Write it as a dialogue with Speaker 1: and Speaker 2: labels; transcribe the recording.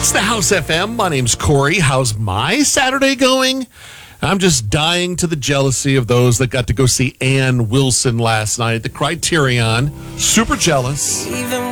Speaker 1: It's the House FM. My name's Corey. How's my Saturday going? I'm just dying to the jealousy of those that got to go see Ann Wilson last night at the Criterion. Super jealous.